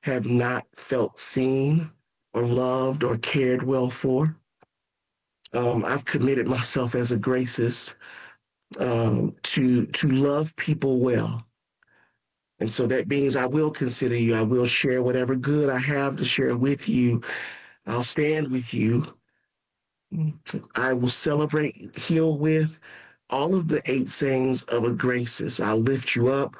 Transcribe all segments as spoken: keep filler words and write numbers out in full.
have not felt seen or loved or cared well for. Um, I've committed myself as a gracist um, to to love people well. And so that means I will consider you. I will share whatever good I have to share with you. I'll stand with you. I will celebrate, heal with all of the eight sayings of a gracist. I'll lift you up.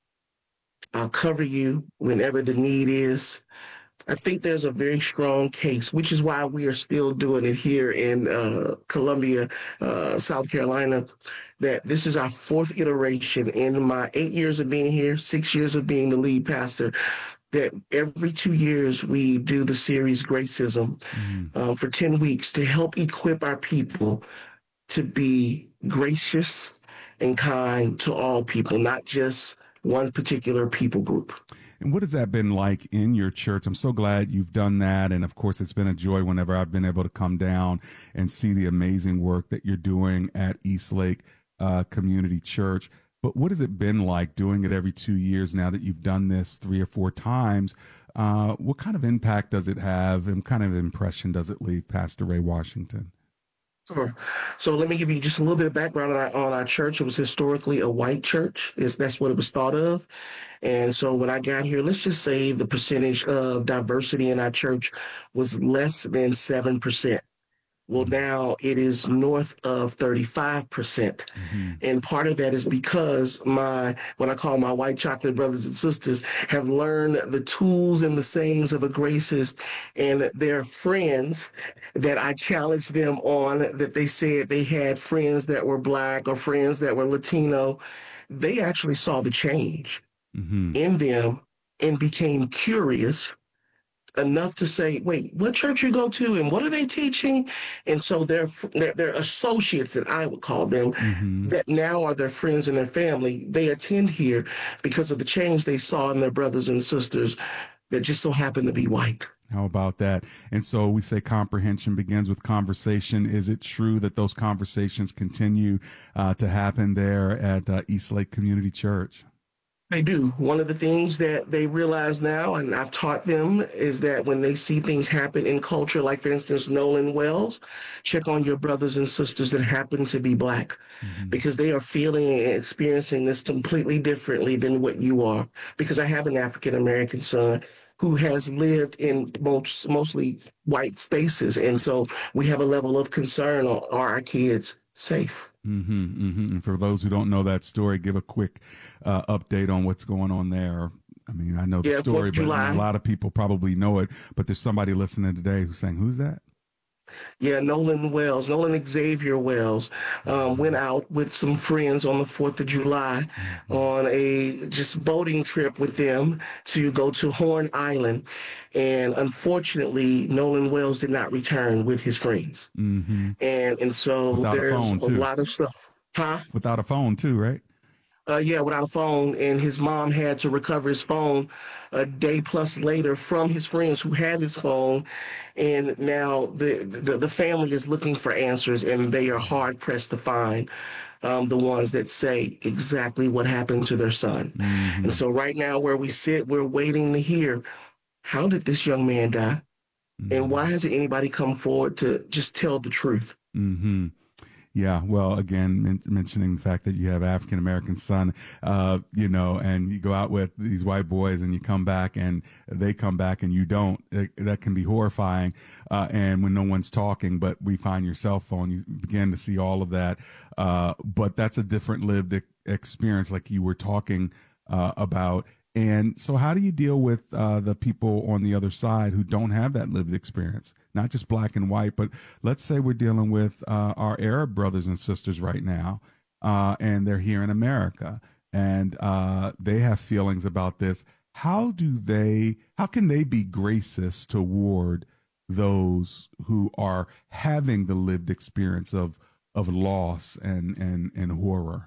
I'll cover you whenever the need is. I think there's a very strong case, which is why we are still doing it here in uh, Columbia, uh, South Carolina, that this is our fourth iteration in my eight years of being here, six years of being the lead pastor, that every two years we do the series Gracism Mm-hmm. um, for ten weeks to help equip our people to be gracious and kind to all people, not just one particular people group. And what has that been like in your church? I'm so glad you've done that. And of course, it's been a joy whenever I've been able to come down and see the amazing work that you're doing at Eastlake uh, Community Church. But what has it been like doing it every two years now that you've done this three or four times? Uh, what kind of impact does it have, and what kind of impression does it leave, Pastor Ray Washington? Sure. So let me give you just a little bit of background on our, on our church. It was historically a white church. Is That's what it was thought of. And so when I got here, let's just say the percentage of diversity in our church was less than seven percent. Well, now it is north of thirty-five percent. Mm-hmm. And part of that is because my, what I call my white chocolate brothers and sisters have learned the tools and the sayings of a gracist, and their friends that I challenged them on, that they said they had friends that were black or friends that were Latino. They actually saw the change Mm-hmm. in them and became curious enough to say, wait, what church you go to and what are they teaching? And so they're, they're, they're associates, that I would call them, Mm-hmm. that now are their friends and their family. They attend here because of the change they saw in their brothers and sisters that just so happen to be white. How about that? And so we say comprehension begins with conversation. Is it true that those conversations continue uh, to happen there at uh, Eastlake Community Church? They do. One of the things that they realize now, and I've taught them, is that when they see things happen in culture, like, for instance, Nolan Wells, check on your brothers and sisters that happen to be black, Mm-hmm. because they are feeling and experiencing this completely differently than what you are. Because I have an African-American son who has lived in most, mostly white spaces. And so we have a level of concern. Are our kids safe? Mm-hmm, mm-hmm. And for those who don't know that story, give a quick uh, update on what's going on there. I mean, I know the Yeah, story, fourth of but I mean, July. a lot of people probably know it. But there's somebody listening today who's saying, "Who's that?" Yeah, Nolan Wells, Nolan Xavier Wells, um, went out with some friends on the fourth of July Mm-hmm. on a just boating trip with them to go to Horn Island. And unfortunately, Nolan Wells did not return with his friends. Mm-hmm. And, and so Without a there's phone a too. lot of stuff. Huh? Without a phone too, right? Uh, yeah, without a phone, and his mom had to recover his phone a day plus later from his friends who had his phone, and now the the, the family is looking for answers, and they are hard pressed to find um, the ones that say exactly what happened to their son. And Mm-hmm. so right now, where we sit, we're waiting to hear, how did this young man die, and Mm-hmm. why hasn't anybody come forward to just tell the truth? Mm-hmm. Yeah, well, again, men- mentioning the fact that you have African American son, uh, you know, and you go out with these white boys, and you come back, and they come back, and you don't. It, that can be horrifying. Uh, and when no one's talking, but we find your cell phone, you begin to see all of that. Uh, but that's a different lived e- experience, like you were talking uh, about. And so, how do you deal with uh, the people on the other side who don't have that lived experience? Not just black and white, but let's say we're dealing with uh, our Arab brothers and sisters right now, uh, and they're here in America, and uh, they have feelings about this. How do they? How can they be gracious toward those who are having the lived experience of of loss and and and horror?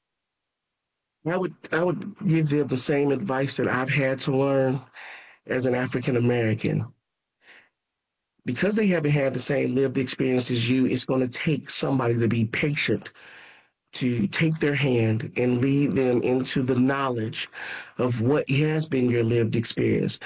I would I would give them the same advice that I've had to learn as an African American. Because they haven't had the same lived experience as you, it's going to take somebody to be patient, to take their hand and lead them into the knowledge of what has been your lived experience.